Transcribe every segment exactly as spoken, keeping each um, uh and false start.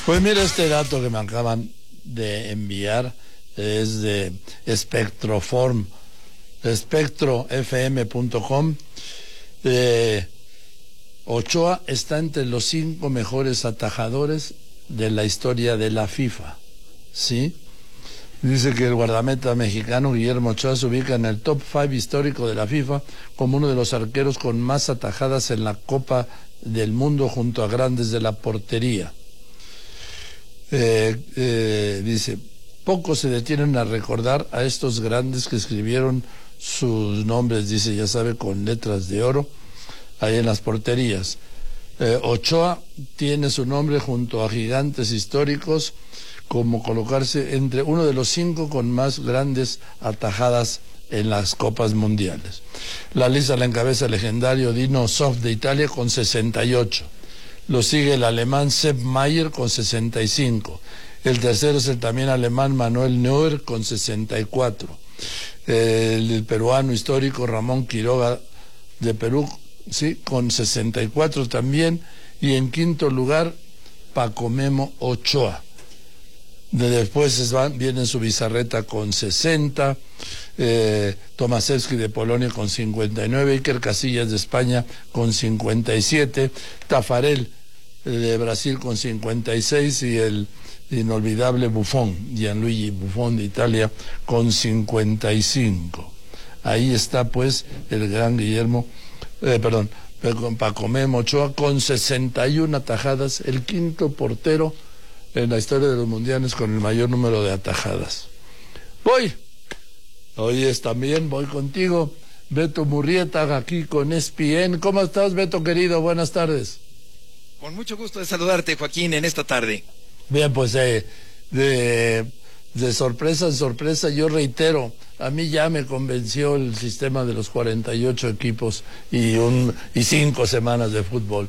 Pues mira, este dato que me acaban de enviar es de Spectroform, espectro f m punto com. Eh, Ochoa está entre los cinco mejores atajadores de la historia de la FIFA, ¿sí? Dice que el guardameta mexicano Guillermo Ochoa se ubica en el top cinco histórico de la FIFA como uno de los arqueros con más atajadas en la Copa del Mundo junto a grandes de la portería. Eh, eh, dice, pocos se detienen a recordar a estos grandes que escribieron sus nombres, dice, ya sabe, con letras de oro, ahí en las porterías. Eh, Ochoa tiene su nombre junto a gigantes históricos, como colocarse entre uno de los cinco con más grandes atajadas en las copas mundiales. La lista la encabeza el legendario Dino Zoff de Italia con sesenta y ocho. Lo sigue el alemán Sepp Maier con sesenta y cinco. El tercero es el también alemán Manuel Neuer con sesenta y cuatro. El, el peruano histórico Ramón Quiroga de Perú, sí, con sesenta y cuatro también. Y en quinto lugar, Paco Memo Ochoa. De después van, viene su bizarreta con sesenta, eh, Tomaszewski de Polonia con cincuenta y nueve, Iker Casillas de España con cincuenta y siete, Tafarel eh, de Brasil con cincuenta y seis y el inolvidable Buffon, Gianluigi Buffon de Italia con cincuenta y cinco. Ahí está pues el gran Guillermo, eh, perdón, Paco Memo Ochoa con sesenta y una atajadas, el quinto portero en la historia de los mundiales con el mayor número de atajadas. Voy, hoy es también, voy contigo, Beto Murrieta, aquí con E S P N. ¿Cómo estás, Beto, querido? Buenas tardes. Con mucho gusto de saludarte, Joaquín, en esta tarde. Bien, pues eh, de, de sorpresa en sorpresa, yo reitero, a mí ya me convenció el sistema de los cuarenta y ocho equipos y, un, y cinco semanas de fútbol.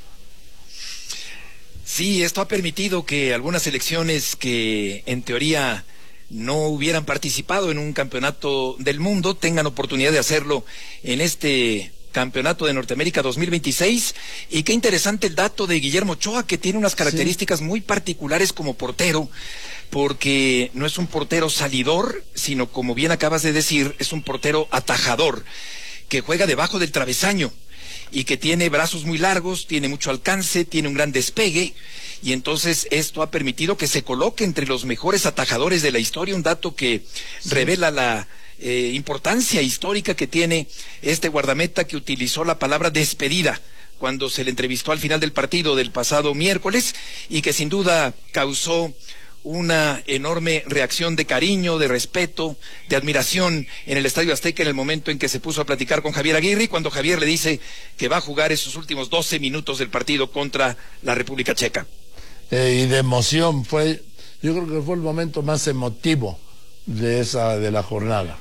Sí, esto ha permitido que algunas selecciones que en teoría no hubieran participado en un campeonato del mundo tengan oportunidad de hacerlo en este campeonato de Norteamérica dos mil veintiséis. Y qué interesante el dato de Guillermo Ochoa, que tiene unas características sí. muy particulares como portero, porque no es un portero salidor, sino, como bien acabas de decir, es un portero atajador, que juega debajo del travesaño y que tiene brazos muy largos, tiene mucho alcance, tiene un gran despegue, y entonces esto ha permitido que se coloque entre los mejores atajadores de la historia, un dato que sí. revela la eh, importancia histórica que tiene este guardameta, que utilizó la palabra despedida cuando se le entrevistó al final del partido del pasado miércoles, y que sin duda causó una enorme reacción de cariño, de respeto, de admiración en el Estadio Azteca en el momento en que se puso a platicar con Javier Aguirre, cuando Javier le dice que va a jugar esos últimos doce minutos del partido contra la República Checa. Eh, y de emoción, fue, yo creo que fue el momento más emotivo de esa, de la jornada.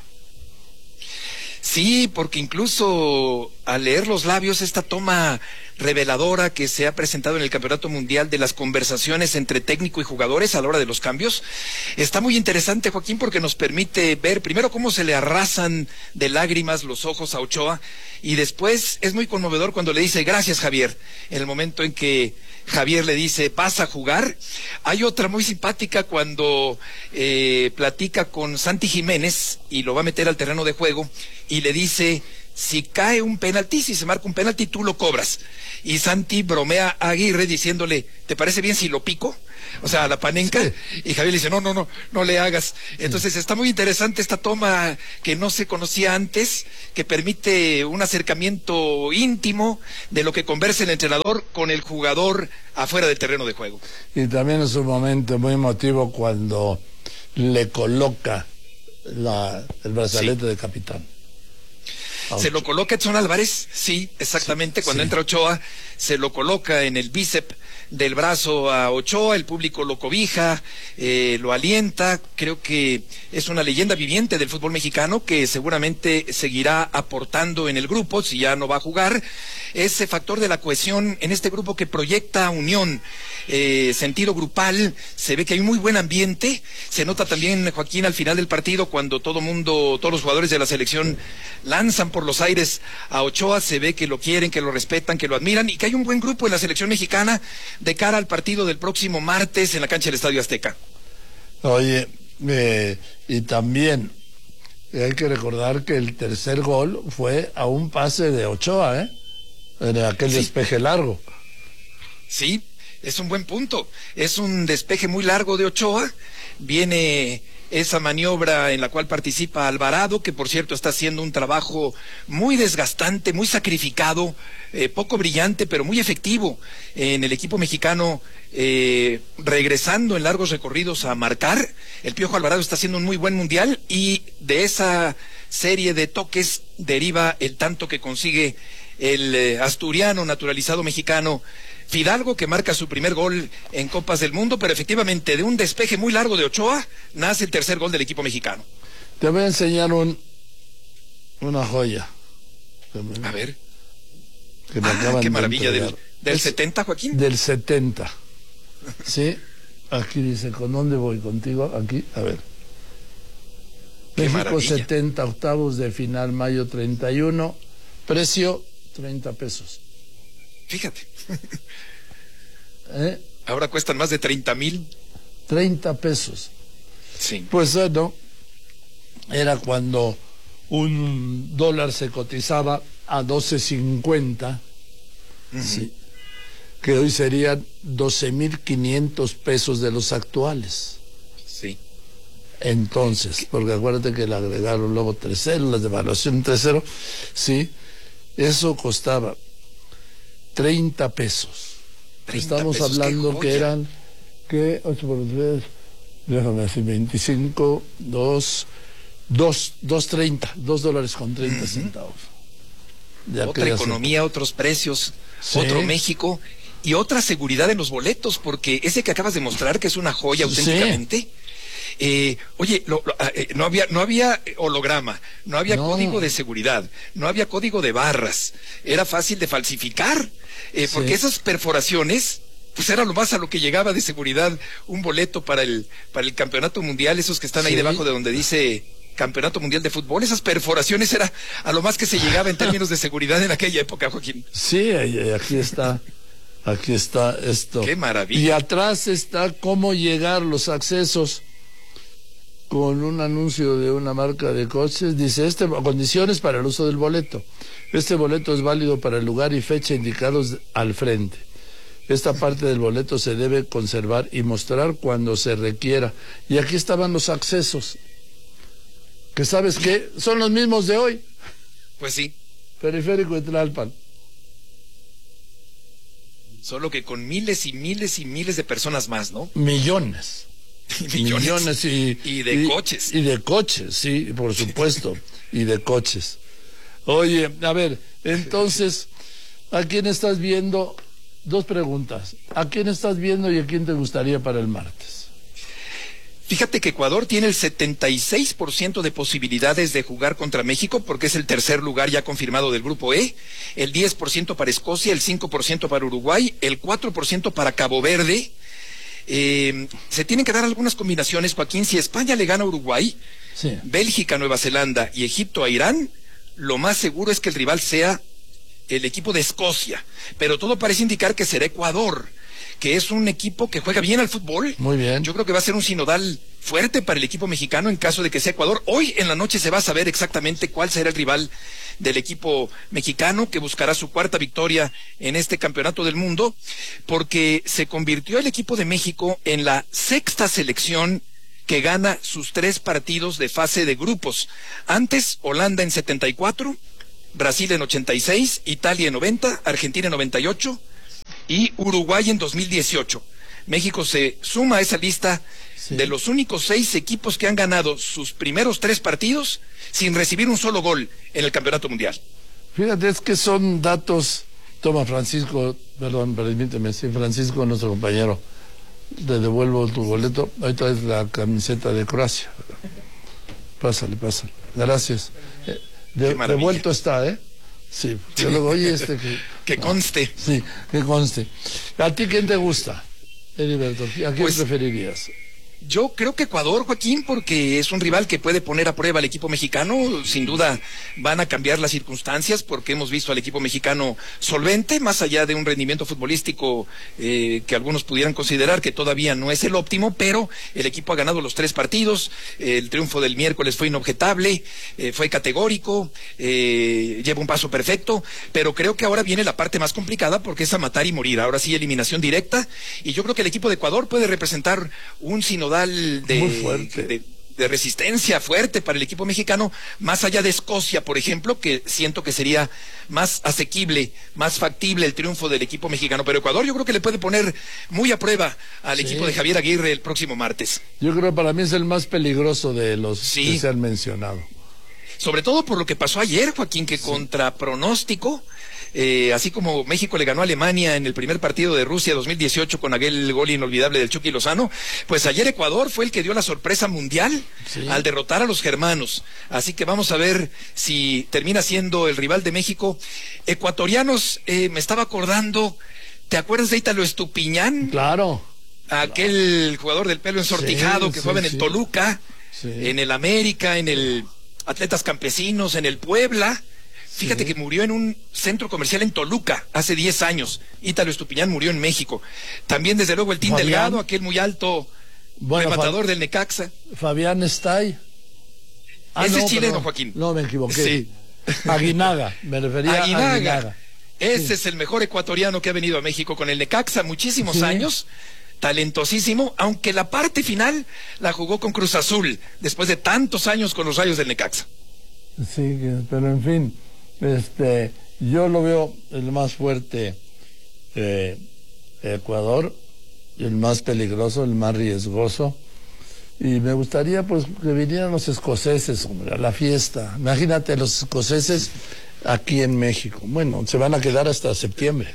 Sí, porque incluso al leer los labios, esta toma reveladora que se ha presentado en el Campeonato Mundial de las conversaciones entre técnico y jugadores a la hora de los cambios, está muy interesante, Joaquín, porque nos permite ver primero cómo se le arrasan de lágrimas los ojos a Ochoa, y después es muy conmovedor cuando le dice gracias, Javier, en el momento en que Javier le dice vas a jugar. Hay otra muy simpática cuando eh, platica con Santi Jiménez y lo va a meter al terreno de juego y le dice, si cae un penalti, si se marca un penalti, tú lo cobras. Y Santi bromea a Aguirre diciéndole, ¿te parece bien si lo pico? O sea, a la panenca. Sí. Y Javier le dice, no, no, no, no le hagas. Entonces sí. está muy interesante esta toma que no se conocía antes, que permite un acercamiento íntimo de lo que conversa el entrenador con el jugador afuera del terreno de juego. Y también es un momento muy emotivo cuando le coloca la, el brazalete sí. de capitán. Se lo coloca Edson Álvarez, sí, exactamente, sí, cuando sí. entra Ochoa, se lo coloca en el bíceps del brazo a Ochoa, el público lo cobija, eh, lo alienta. Creo que es una leyenda viviente del fútbol mexicano que seguramente seguirá aportando en el grupo, si ya no va a jugar, ese factor de la cohesión en este grupo que proyecta unión eh, sentido grupal, se ve que hay un muy buen ambiente, se nota también, Joaquín, al final del partido, cuando todo mundo, todos los jugadores de la selección lanzan por los aires a Ochoa, se ve que lo quieren, que lo respetan, que lo admiran, y que hay un buen grupo en la selección mexicana de cara al partido del próximo martes en la cancha del Estadio Azteca. Oye, eh, y también hay que recordar que el tercer gol fue a un pase de Ochoa, ¿eh? En aquel sí. despeje largo. Sí, es un buen punto. Es un despeje muy largo de Ochoa. Viene esa maniobra en la cual participa Alvarado, que por cierto está haciendo un trabajo muy desgastante, muy sacrificado, eh, poco brillante, pero muy efectivo en el equipo mexicano, eh, regresando en largos recorridos a marcar. El Piojo Alvarado está haciendo un muy buen mundial, y de esa serie de toques deriva el tanto que consigue el eh, asturiano naturalizado mexicano Fidalgo, que marca su primer gol en Copas del Mundo. Pero efectivamente, de un despeje muy largo de Ochoa nace el tercer gol del equipo mexicano. Te voy a enseñar un una joya. A ver. Que me ah, acaban qué de maravilla. entregar. del, del es setenta, Joaquín. Del setenta. Sí, aquí dice, ¿con dónde voy contigo? Aquí, a ver. Qué México maravilla. setenta, octavos de final, mayo treinta y uno, precio treinta pesos. Fíjate. ¿Eh? Ahora cuestan más de treinta mil. treinta pesos. Sí. Pues bueno, era cuando un dólar se cotizaba a doce cincuenta, uh-huh. sí, que hoy serían doce mil quinientos pesos de los actuales. Sí. Entonces, porque acuérdate que le agregaron luego tres ceros, la devaluación tres cero, sí, eso costaba treinta pesos. treinta Estamos pesos, hablando que eran, que ocho por tres, déjame decir, veinticinco, dos, dos, dos treinta, dos dólares con treinta uh-huh. centavos. De otra economía, otros precios, sí. Otro México y otra seguridad en los boletos, porque ese que acabas de mostrar, que es una joya auténticamente. Sí. Eh, oye, lo, lo, eh, no había no había holograma, no había no. código de seguridad, no había código de barras, era fácil de falsificar, eh, sí. porque esas perforaciones, pues era lo más a lo que llegaba de seguridad un boleto para el para el campeonato mundial, esos que están ahí sí. debajo de donde dice Campeonato Mundial de Fútbol, esas perforaciones era a lo más que se llegaba en términos de seguridad en aquella época, Joaquín. Sí, aquí está. Aquí está esto. ¡Qué maravilla! Y atrás está cómo llegar los accesos, con un anuncio de una marca de coches. Dice, este condiciones para el uso del boleto. Este boleto es válido para el lugar y fecha indicados al frente. Esta parte del boleto se debe conservar y mostrar cuando se requiera. Y aquí estaban los accesos, que ¿sabes qué? Son los mismos de hoy. Pues sí. Periférico de Tlalpan. Solo que con miles y miles y miles de personas más, ¿no? Millones. Millones, millones y, y de y, coches. Y de coches, sí, por supuesto. Y de coches. Oye, a ver, entonces, ¿a quién estás viendo? Dos preguntas. ¿A quién estás viendo y a quién te gustaría para el martes? Fíjate que Ecuador tiene el setenta y seis por ciento de posibilidades de jugar contra México, porque es el tercer lugar ya confirmado del grupo E, el diez por ciento para Escocia, el cinco por ciento para Uruguay, el cuatro por ciento para Cabo Verde. Eh, se tienen que dar algunas combinaciones, Joaquín. Si España le gana a Uruguay, sí. Bélgica a Nueva Zelanda y Egipto a Irán, lo más seguro es que el rival sea el equipo de Escocia, pero todo parece indicar que será Ecuador, que es un equipo que juega bien al fútbol. Muy bien. Yo creo que va a ser un sinodal fuerte para el equipo mexicano en caso de que sea Ecuador. Hoy en la noche se va a saber exactamente cuál será el rival del equipo mexicano, que buscará su cuarta victoria en este campeonato del mundo, porque se convirtió el equipo de México en la sexta selección que gana sus tres partidos de fase de grupos. Antes, Holanda en setenta y cuatro, Brasil en ochenta y seis, Italia en noventa, Argentina en noventa y ocho y Uruguay en dos mil dieciocho. México se suma a esa lista sí. de los únicos seis equipos que han ganado sus primeros tres partidos sin recibir un solo gol en el campeonato mundial. Fíjate, es que son datos. Toma, Francisco, perdón, permíteme, sí, Francisco, nuestro compañero, te devuelvo tu boleto. Ahí traes la camiseta de Croacia. Pásale, pásale. Gracias. Eh, de, devuelto está, ¿eh? Sí, pero luego, oye, este que... que conste. Ah, sí, que conste. ¿A ti quién te gusta? Heriberto, ¿a quién pues, preferirías? Yo creo que Ecuador, Joaquín, porque es un rival que puede poner a prueba al equipo mexicano. Sin duda van a cambiar las circunstancias porque hemos visto al equipo mexicano solvente, más allá de un rendimiento futbolístico eh, que algunos pudieran considerar que todavía no es el óptimo, pero el equipo ha ganado los tres partidos. El triunfo del miércoles fue inobjetable, eh, fue categórico, eh, lleva un paso perfecto, pero creo que ahora viene la parte más complicada porque es a matar y morir. Ahora sí, eliminación directa, y yo creo que el equipo de Ecuador puede representar un sinodal de, muy fuerte. de, de resistencia fuerte para el equipo mexicano, más allá de Escocia, por ejemplo, que siento que sería más asequible, más factible el triunfo del equipo mexicano. Pero Ecuador yo creo que le puede poner muy a prueba al sí. equipo de Javier Aguirre el próximo martes. Yo creo que para mí es el más peligroso de los sí. que se han mencionado. Sobre todo por lo que pasó ayer, Joaquín, que sí. contra pronóstico, Eh, así como México le ganó a Alemania en el primer partido de Rusia dos mil dieciocho con aquel gol inolvidable del Chucky Lozano, pues ayer Ecuador fue el que dio la sorpresa mundial sí. al derrotar a los germanos. Así que vamos a ver si termina siendo el rival de México. Ecuatorianos, eh, me estaba acordando, ¿te acuerdas de Ítalo Estupiñán? Claro. Aquel claro. jugador del pelo ensortijado sí, que sí, jugaba en el sí. Toluca, sí. en el América, en el Atletas Campesinos, en el Puebla. Fíjate sí. que murió en un centro comercial en Toluca hace diez años. Ítalo Estupiñán murió en México. También, desde luego, el Team Fabián. Delgado, aquel muy alto bueno, rematador Fa del Necaxa. Fabián Stay. Ah, Ese no, es chileno, Joaquín. No, me equivoqué. Sí. Aguinaga, me refería Aguinaga. a Aguinaga. Ese sí. es el mejor ecuatoriano que ha venido a México con el Necaxa, muchísimos sí. años. Talentosísimo, aunque la parte final la jugó con Cruz Azul, después de tantos años con los Rayos del Necaxa. Sí, pero en fin... Este, yo lo veo el más fuerte eh, Ecuador, el más peligroso, el más riesgoso, y me gustaría pues que vinieran los escoceses, hombre, a la fiesta. Imagínate los escoceses aquí en México. Bueno, se van a quedar hasta septiembre.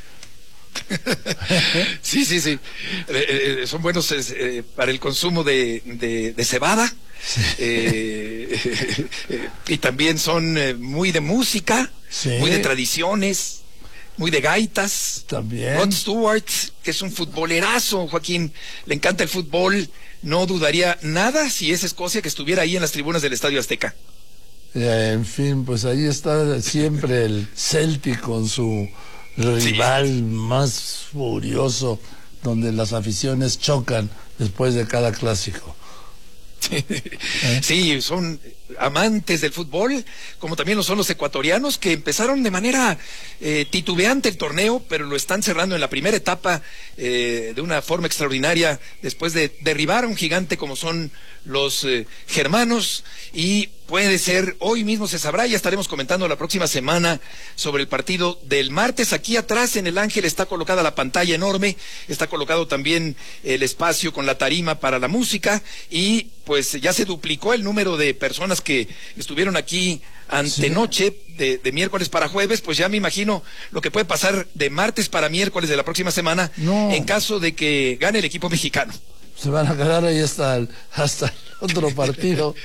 Sí, sí, sí. Eh, eh, son buenos eh, para el consumo de, de, de cebada. Sí. Eh, eh, eh, y también son eh, muy de música, sí. muy de tradiciones, muy de gaitas. También. Rod Stewart, que es un futbolerazo, Joaquín, le encanta el fútbol. No dudaría nada si es Escocia que estuviera ahí en las tribunas del Estadio Azteca. Eh, en fin, pues ahí está siempre el Celtic con su rival sí. más furioso, donde las aficiones chocan después de cada clásico. ¿Eh? Sí, son amantes del fútbol, como también lo son los ecuatorianos, que empezaron de manera eh, titubeante el torneo, pero lo están cerrando en la primera etapa eh, de una forma extraordinaria, después de derribar a un gigante como son los eh, germanos, y puede ser, hoy mismo se sabrá, ya estaremos comentando la próxima semana sobre el partido del martes. Aquí atrás en el Ángel está colocada la pantalla enorme, está colocado también el espacio con la tarima para la música, y pues ya se duplicó el número de personas que estuvieron aquí antenoche, sí. de, de miércoles para jueves. Pues ya me imagino lo que puede pasar de martes para miércoles de la próxima semana, no. en caso de que gane el equipo mexicano. Se van a quedar ahí hasta el, hasta el otro partido.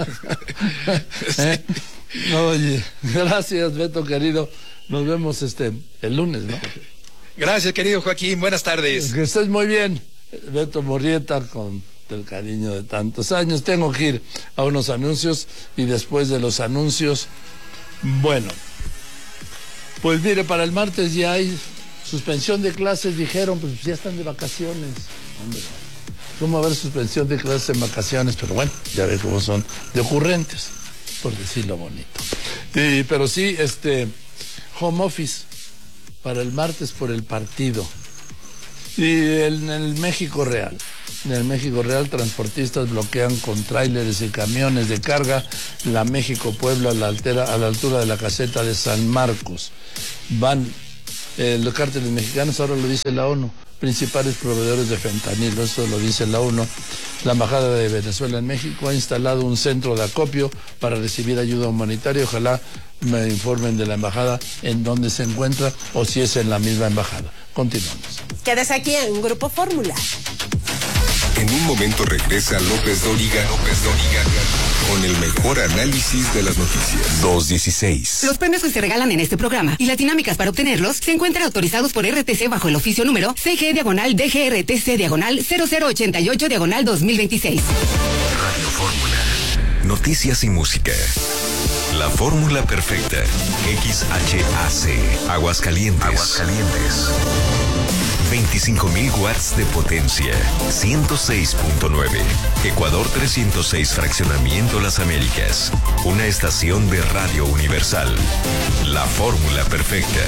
¿Eh? Oye, gracias, Beto, querido. Nos vemos este el lunes, ¿no? Gracias, querido Joaquín. Buenas tardes. Que estés muy bien. Beto Murrieta, con el cariño de tantos años. Tengo que ir a unos anuncios, y después de los anuncios, bueno, pues mire, para el martes ya hay suspensión de clases, dijeron, pues ya están de vacaciones. Hombre, ¿cómo va a haber suspensión de clases en vacaciones? Pero bueno, ya ve cómo son de ocurrentes, por decirlo bonito. Y, pero sí, este, home office para el martes por el partido. Y en el México Real, en el México Real, transportistas bloquean con tráileres y camiones de carga la México-Puebla a la, altera, a la altura de la caseta de San Marcos. Van eh, los cárteles mexicanos, ahora lo dice la ONU, principales proveedores de fentanilo, eso lo dice la ONU. La Embajada de Venezuela en México ha instalado un centro de acopio para recibir ayuda humanitaria. Ojalá me informen de la embajada en dónde se encuentra o si es en la misma embajada. Continuamos. Quedas aquí en Grupo Fórmula. En un momento regresa López Dóriga, López Dóriga, con el mejor análisis de las noticias. dos dieciséis. Los premios que se regalan en este programa y las dinámicas para obtenerlos se encuentran autorizados por R T C bajo el oficio número C G diagonal D G R T C diagonal cero cero ochenta y ocho diagonal dos mil veintiséis. Radio Fórmula. Noticias y música. La fórmula perfecta. X H A C. Aguascalientes. Aguascalientes. veinticinco mil watts de potencia. ciento seis punto nueve. Ecuador trescientos seis Fraccionamiento Las Américas. Una estación de Radio Universal. La fórmula perfecta.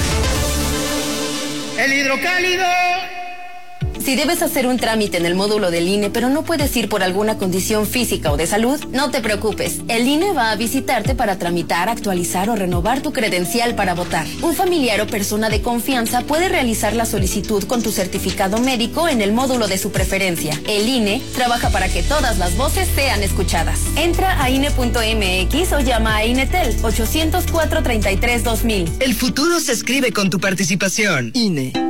El hidrocálido. Si debes hacer un trámite en el módulo del I N E, pero no puedes ir por alguna condición física o de salud, no te preocupes. El I N E va a visitarte para tramitar, actualizar o renovar tu credencial para votar. Un familiar o persona de confianza puede realizar la solicitud con tu certificado médico en el módulo de su preferencia. El I N E trabaja para que todas las voces sean escuchadas. Entra a I N E punto M X o llama a INETEL ochocientos cuatro treinta y tres dos mil. El futuro se escribe con tu participación. I N E.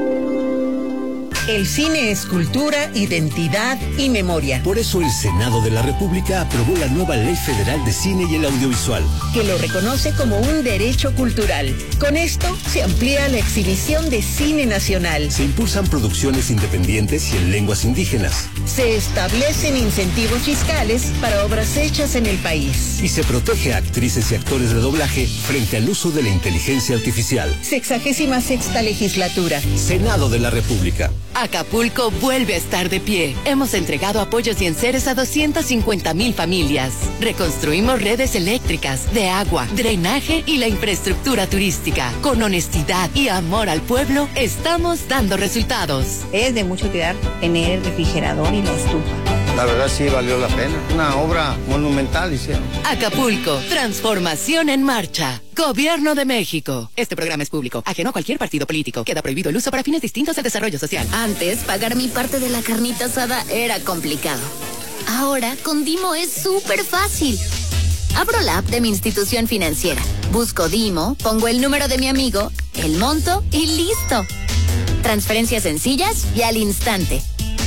El cine es cultura, identidad y memoria. Por eso el Senado de la República aprobó la nueva Ley Federal de Cine y el Audiovisual, que lo reconoce como un derecho cultural. Con esto se amplía la exhibición de cine nacional. Se impulsan producciones independientes y en lenguas indígenas. Se establecen incentivos fiscales para obras hechas en el país. Y se protege a actrices y actores de doblaje frente al uso de la inteligencia artificial. Sexagésima sexta legislatura. Senado de la República. Acapulco vuelve a estar de pie. Hemos entregado apoyos y enseres a doscientas cincuenta mil familias. Reconstruimos redes eléctricas, de agua, drenaje y la infraestructura turística. Con honestidad y amor al pueblo, estamos dando resultados. Es de mucha utilidad tener el refrigerador y la estufa. La verdad sí valió la pena. Una obra monumental hicieron. Acapulco, transformación en marcha. Gobierno de México. Este programa es público, ajeno a cualquier partido político. Queda prohibido el uso para fines distintos del desarrollo social. Antes, pagar mi parte de la carnita asada era complicado. Ahora, con Dimo es súper fácil. Abro la app de mi institución financiera. Busco Dimo, pongo el número de mi amigo, el monto y listo. Transferencias sencillas y al instante.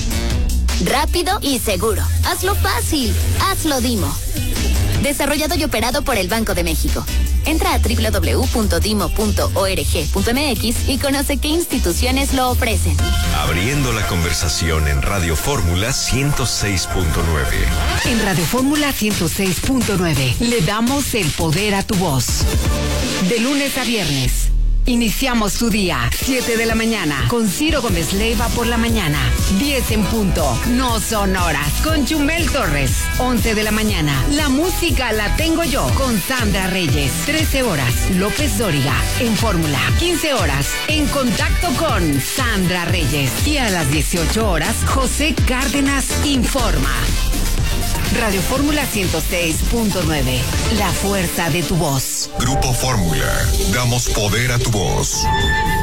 Rápido y seguro. Hazlo fácil. Hazlo Dimo. Desarrollado y operado por el Banco de México. Entra a doble u doble u doble u punto dimo punto org punto m x y conoce qué instituciones lo ofrecen. Abriendo la conversación en Radio Fórmula ciento seis punto nueve. En Radio Fórmula ciento seis punto nueve le damos el poder a tu voz. De lunes a viernes. Iniciamos tu día, siete de la mañana, con Ciro Gómez Leiva por la mañana, diez en punto, no son horas, con Chumel Torres, once de la mañana, la música la tengo yo, con Sandra Reyes, trece horas, López Dóriga, en Fórmula, quince horas, en contacto con Sandra Reyes, y a las dieciocho horas, José Cárdenas informa. Radio Fórmula ciento seis punto nueve, la fuerza de tu voz. Grupo Fórmula, damos poder a tu voz.